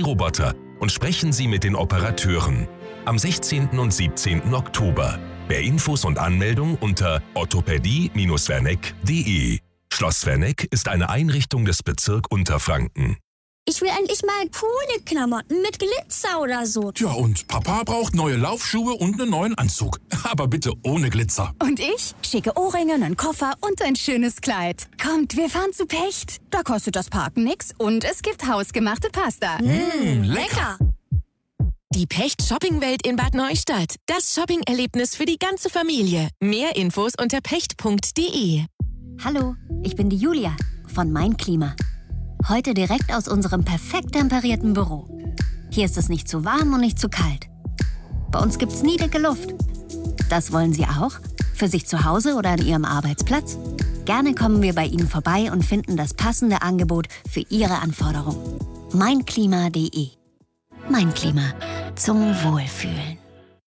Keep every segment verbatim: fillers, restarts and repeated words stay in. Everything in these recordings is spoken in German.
Orthopädie-Roboter und sprechen Sie mit den Operateuren. Am sechzehnten und siebzehnten Oktober. Mehr Infos und Anmeldung unter orthopädie Bindestrich werneck punkt de. Schloss Werneck ist eine Einrichtung des Bezirk Unterfranken. Ich will endlich mal coole Klamotten mit Glitzer oder so. Tja, und Papa braucht neue Laufschuhe und einen neuen Anzug. Aber bitte ohne Glitzer. Und ich? Schicke Ohrringe, einen Koffer und ein schönes Kleid. Kommt, wir fahren zu Pecht. Da kostet das Parken nix und es gibt hausgemachte Pasta. Mmh, lecker. Die Pecht Shoppingwelt in Bad Neustadt. Das Shopping-Erlebnis für die ganze Familie. Mehr Infos unter pecht punkt de. Hallo, ich bin die Julia von Mein Klima. Heute direkt aus unserem perfekt temperierten Büro. Hier ist es nicht zu warm und nicht zu kalt. Bei uns gibt's nie dicke Luft. Das wollen Sie auch? Für sich zu Hause oder an Ihrem Arbeitsplatz? Gerne kommen wir bei Ihnen vorbei und finden das passende Angebot für Ihre Anforderungen. mein klima punkt de. Mein Klima. Zum Wohlfühlen.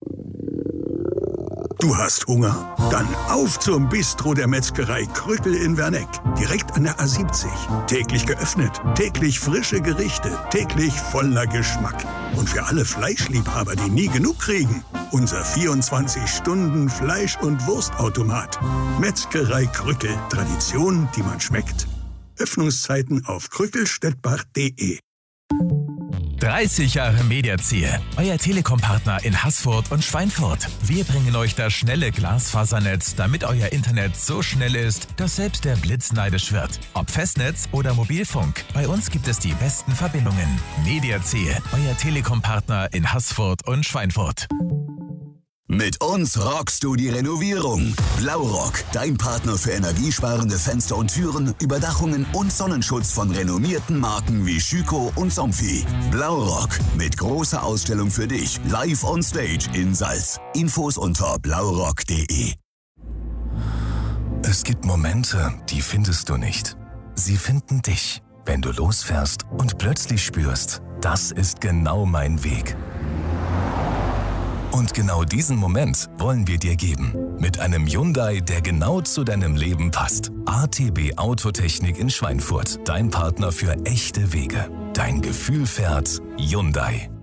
Du hast Hunger? Dann auf zum Bistro der Metzgerei Krückel in Werneck. Direkt an der A siebzig. Täglich geöffnet, täglich frische Gerichte, täglich voller Geschmack. Und für alle Fleischliebhaber, die nie genug kriegen, unser vierundzwanzig Stunden Fleisch- und Wurstautomat. Metzgerei Krückel. Tradition, die man schmeckt. Öffnungszeiten auf krückelstettbach punkt de. dreißig Jahre Mediazier, euer Telekom-Partner in Haßfurt und Schweinfurt. Wir bringen euch das schnelle Glasfasernetz, damit euer Internet so schnell ist, dass selbst der Blitz neidisch wird. Ob Festnetz oder Mobilfunk, bei uns gibt es die besten Verbindungen. Mediazier, euer Telekom-Partner in Haßfurt und Schweinfurt. Mit uns rockst du die Renovierung. Blaurock, dein Partner für energiesparende Fenster und Türen, Überdachungen und Sonnenschutz von renommierten Marken wie Schüco und Somfy. Blaurock, mit großer Ausstellung für dich, live on stage in Salz. Infos unter blaurock punkt de. Es gibt Momente, die findest du nicht. Sie finden dich, wenn du losfährst und plötzlich spürst, das ist genau mein Weg. Und genau diesen Moment wollen wir dir geben. Mit einem Hyundai, der genau zu deinem Leben passt. A T B Autotechnik in Schweinfurt. Dein Partner für echte Wege. Dein Gefühl fährt Hyundai.